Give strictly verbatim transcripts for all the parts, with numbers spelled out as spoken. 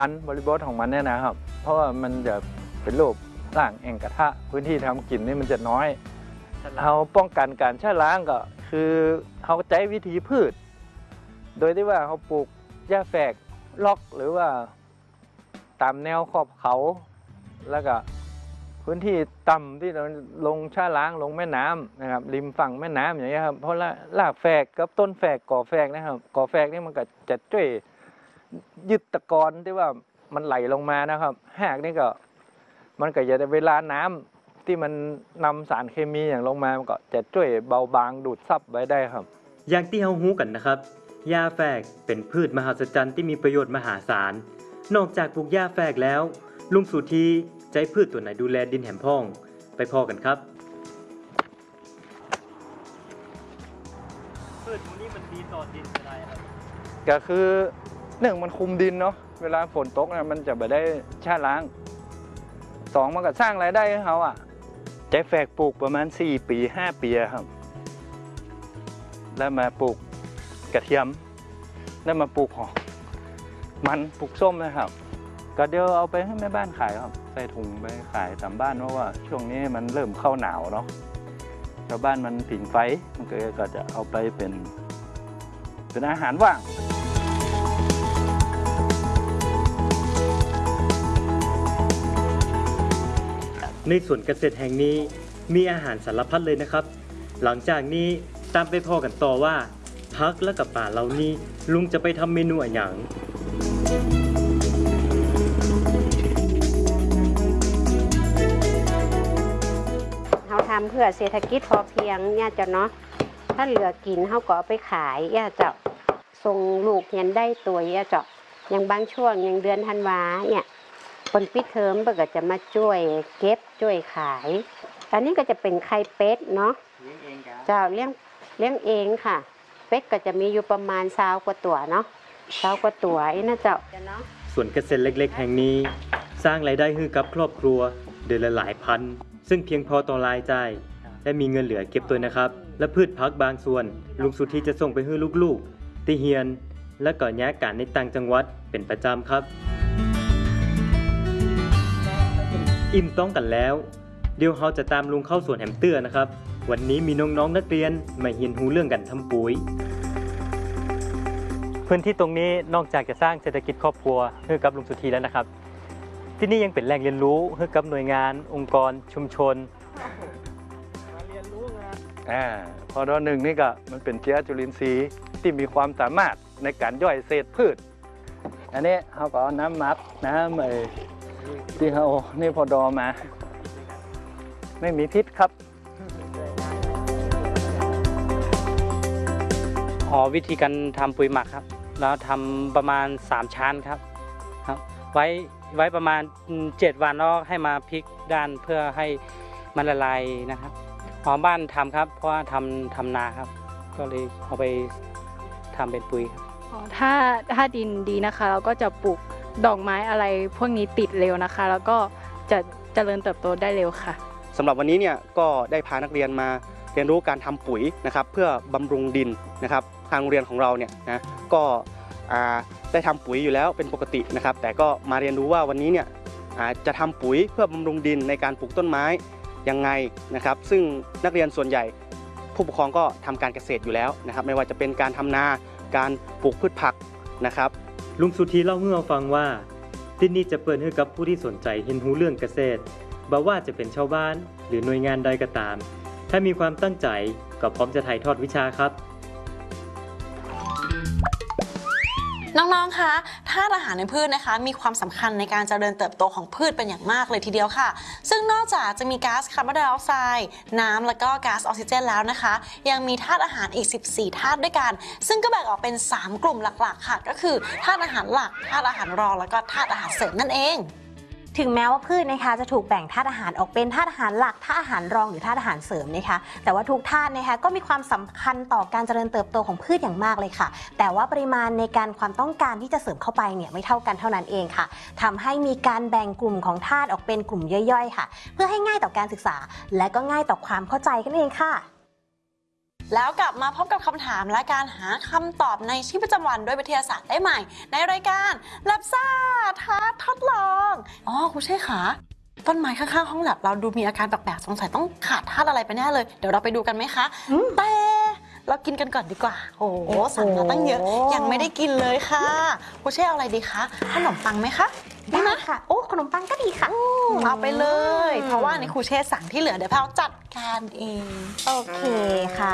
อันบริบทของมันเนี่ยนะครับเพราะว่ามันจะเป็นรูปร่างแอ่งกระทะพื้นที่ทำกินนี่มันจะน้อยเราป้องกันการชะล้างก็คือเขาใช้วิธีพืชโดยที่ว่าเขาปลูกหญ้าแฝกล็อกหรือว่าตามแนวขอบเขาแล้วก็พื้นที่ต่ำที่เราลงชะล้างลงแม่น้ำนะครับริมฝั่งแม่น้ำอย่างเงี้ยครับเพราะรากแฝกกับต้นแฝกก่อแฝกนะครับก่อแฝกนี่มันก็จะช่วยยึดตะกอนที่ว่ามันไหลลงมานะครับหากนี่ก็มันก็จะเวลาน้ำที่มันนำสารเคมีอย่างลงมามันก็จะช่วยเบาบางดูดซับไว้ได้ครับอย่างที่เรารู้กันนะครับหญ้าแฝกเป็นพืชมหัศจรรย์ที่มีประโยชน์มหาศาลนอกจากปลูกหญ้าแฝกแล้วลุงสุธีใจพืชตัวไหนดูแลดินแหมพ่องไปพอกันครับพืชพวกนี้มันดีต่อดินอะไรครับก็คือหนึ่งมันคุมดินเนาะเวลาฝนตกนะมันจะไม่ได้ชะล้างสองมันก็สร้างรายได้ให้เขาอ่ะใจแฝกปลูกประมาณสี่ปีห้าปีครับแล้วมาปลูกกระเทียมแล้วมาปลูกหอมมันปลูกส้มนะครับก็เดี๋ยวเอาไปให้แม่บ้านขายครับใส่ถุงไปขายตามบ้านเพราะว่าช่วงนี้มันเริ่มเข้าหนาวเนาะชาวบ้านมันผิงไฟมันก็จะเอาไปเป็นเป็นอาหารว่างในสวนเกษตรแห่งนี้มีอาหารสารพัดเลยนะครับหลังจากนี้ตามไปพ่อกันต่อว่าพักและกับป่าเหล่านี้ลุงจะไปทำเมนูอะไรอย่างเขาทำเพื่อเศรษฐกิจพอเพียงเนี่ยเจ้าเนาะถ้าเหลือกินเขาก็เอาไปขายเนี่ยเจ้าส่งลูกเรียนได้ตัวเนี่ยเจ้าอย่างบางช่วงอย่างเดือนธันวาเนี่ยคนปิดเทอมก็จะมาช่วยเก็บช่วยขายอันนี้ก็จะเป็นไข่เป็ดเนาะเจ้าเลี้ยงเลี้ยงเองค่ะเป็ดก็จะมีอยู่ประมาณสาวกว่าตัวเนาะสาวกว่าตัวไอ้นะเจ้าเนาะส่วนเกษตรเล็กๆแห่งนี้สร้างรายได้ให้กับครอบครัวเดือนละหลายพันซึ่งเพียงพอต่อรายจ่ายและมีเงินเหลือเก็บตัวนะครับและพืชพักบางส่วนลุงสุธีจะส่งไปให้ลูกๆที่เฮียนและก่อนย้ายการในต่างจังหวัดเป็นประจำครับอิ่มต้องกันแล้วเดี๋ยวเราจะตามลุงเข้าสวนแฮมเตอร์นะครับวันนี้มีน้องๆ น, นักเรียนมาเรียนรู้เรื่องกันทำปุ๋ยพื้นที่ตรงนี้นอกจากจะสร้างเศรษฐกิจครอบครัวให้กับลุงสุธีแล้วนะครับที่นี่ยังเป็นแหล่งเรียนรู้ให้กับหน่วยงานองค์กรชุมชนมาเรียนรู้งานอ่าพอดอหนึ่งนี่ก็มันเป็นเชื้อจุลินทรีย์ที่มีความสามารถในการย่อยเศษพืชอันนี้เขาก็เอาน้ำมักน้ำไอ้ที่เขานี่พอดอมาไม่มีพิษครับอ๋อวิธีการทำปุ๋ยหมักครับเราทำประมาณสามชั้นครับครับไว้ไว้ประมาณเจ็ดวันแล้วให้มาพลิกด้านเพื่อให้มันละลายนะครับหอมบ้านทำครับเพราะว่าทำทำนาครับก็เลยเอาไปทำเป็นปุ๋ยอ๋อถ้าถ้าดินดีนะคะเราก็จะปลูกดอกไม้อะไรพวกนี้ติดเร็วนะคะแล้วก็จะเจริญเติบโตได้เร็วค่ะสำหรับวันนี้เนี่ยก็ได้พานักเรียนมาเรียนรู้การทำปุ๋ยนะครับเพื่อบำรุงดินนะครับทางโรงเรียนของเราเนี่ยนะก็ได้ทำปุ๋ยอยู่แล้วเป็นปกตินะครับแต่ก็มาเรียนรู้ว่าวันนี้เนี่ยจะทำปุ๋ยเพื่อบำรุงดินในการปลูกต้นไม้ยังไงนะครับซึ่งนักเรียนส่วนใหญ่ผู้ปกครองก็ทำการเกษตรอยู่แล้วนะครับไม่ว่าจะเป็นการทำนาการปลูกพืชผักนะครับลุงสุธีเล่าให้เราฟังว่าที่นี่จะเปิดให้กับผู้ที่สนใจเรียนรู้เรื่องเกษตรบ่ว่าจะเป็นชาวบ้านหรือหน่วยงานใดก็ตามถ้ามีความตั้งใจก็พร้อมจะถ่ายทอดวิชาครับน้องๆ คะธาตุอาหารในพืชนะคะมีความสำคัญในการเจริญเติบโตของพืชเป็นอย่างมากเลยทีเดียวค่ะซึ่งนอกจากจะมีก๊าซคาร์บอนไดออกไซด์น้ำและก็ก๊าซออกซิเจนแล้วนะคะยังมีธาตุอาหารอีกสิบสี่ธาตุด้วยกันซึ่งก็แบ่งออกเป็นสามกลุ่มหลักๆค่ะก็คือธาตุอาหารหลักธาตุอาหารรองแล้วก็ธาตุอาหารเสริมนั่นเองถึงแม้ว่าพืชนะคะจะถูกแบ่งธาตุอาหารออกเป็นธาตุอาหารหลักธาตุอาหารรองหรือธาตุอาหารเสริมนะคะแต่ว่าทุกธาตุนะคะก็มีความสำคัญต่อการเจริญเติบโตของพืชอย่างมากเลยค่ะแต่ว่าปริมาณในการความต้องการที่จะเสริมเข้าไปเนี่ยไม่เท่ากันเท่านั้นเองค่ะทำให้มีการแบ่งกลุ่มของธาตุออกเป็นกลุ่มย่อยๆค่ะเพื่อให้ง่ายต่อการศึกษาและก็ง่ายต่อความเข้าใจกันเองค่ะแล้วกลับมาพบกับคำถามและการหาคำตอบในชีวิตประจำวันด้วยวิทยาศาสตร์ได้ใหม่ในรายการ Lab ซ่าท้าทดลองอ๋อครูเช่ค่ะต้นไม้ข้างๆห้องแลบเราดูมีอาการแปลกๆสงสัยต้องขาดธาตุอะไรไปแน่เลยเดี๋ยวเราไปดูกันไหมคะแต่เรากินกันก่อนดีกว่าโอ้โหสั่งมาตั้งเยอะยังไม่ได้กินเลยค่ะครูเช่เอาอะไรดีคะขนมปังไหมคะได้ค่ะโอ้ขนมปังก็ดีค่ะเอาไปเลยเพราะว่าในครูเช่สั่งที่เหลือเดี๋ยวแพลจัดการเองโอเคค่ะ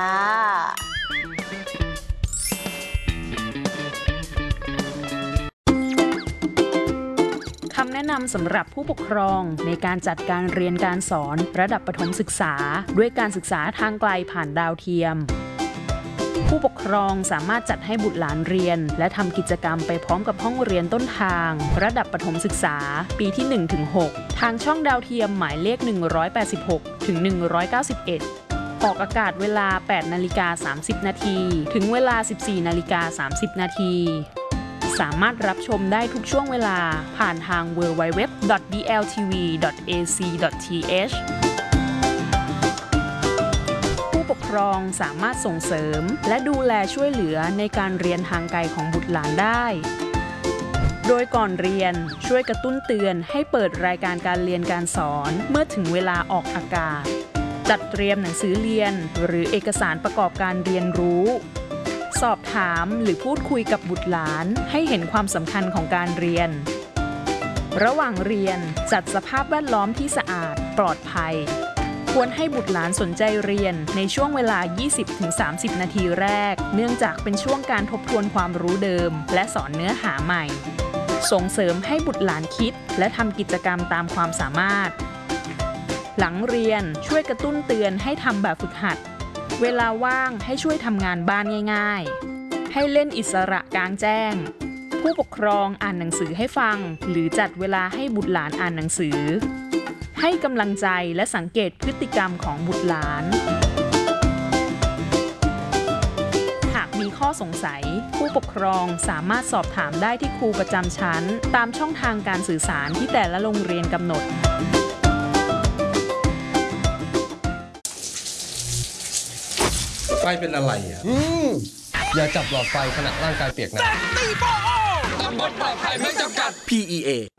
คำแนะนำสำหรับผู้ปกครองในการจัดการเรียนการสอนระดับประถมศึกษาด้วยการศึกษาทางไกลผ่านดาวเทียมผู้ปกครองสามารถจัดให้บุตรหลานเรียนและทำกิจกรรมไปพร้อมกับห้องเรียนต้นทางระดับประถมศึกษาปีที่ หนึ่งถึงหก ทางช่องดาวเทียมหมายเลข หนึ่งร้อยแปดสิบหกถึงหนึ่งร้อยเก้าสิบเอ็ด ออกอากาศเวลา แปดนาฬิกาสามสิบนาทีถึงเวลา สิบสี่นาฬิกาสามสิบนาทีสามารถรับชมได้ทุกช่วงเวลาผ่านทาง ดับเบิลยู ดับเบิลยู ดับเบิลยู ดอท ดี แอล ที วี ดอท เอ ซี ดอท ที เอช ผู้ปกครองสามารถส่งเสริมและดูแลช่วยเหลือในการเรียนทางไกลของบุตรหลานได้ โดยก่อนเรียนช่วยกระตุ้นเตือนให้เปิดรายการการเรียนการสอนเมื่อถึงเวลาออกอากาศจัดเตรียมหนังสือเรียนหรือเอกสารประกอบการเรียนรู้สอบถามหรือพูดคุยกับบุตรหลานให้เห็นความสำคัญของการเรียนระหว่างเรียนจัดสภาพแวดล้อมที่สะอาดปลอดภัยควรให้บุตรหลานสนใจเรียนในช่วงเวลา ยี่สิบถึงสามสิบ นาทีแรกเนื่องจากเป็นช่วงการทบทวนความรู้เดิมและสอนเนื้อหาใหม่ส่งเสริมให้บุตรหลานคิดและทำกิจกรรมตามความสามารถหลังเรียนช่วยกระตุ้นเตือนให้ทำแบบฝึกหัดเวลาว่างให้ช่วยทำงานบ้านง่ายๆให้เล่นอิสระกลางแจ้งผู้ปกครองอ่านหนังสือให้ฟังหรือจัดเวลาให้บุตรหลานอ่านหนังสือให้กำลังใจและสังเกตพฤติกรรมของบุตรหลานหากมีข้อสงสัยผู้ปกครองสามารถสอบถามได้ที่ครูประจำชั้นตามช่องทางการสื่อสารที่แต่ละโรงเรียนกำหนดไฟเป็นอะไรอ่ะอืมอย่าจับหลอดไฟขณะร่างกายเปียกน้ำตีโป้ตำบลปลอดภัยไม่จำกัด พี อี เอ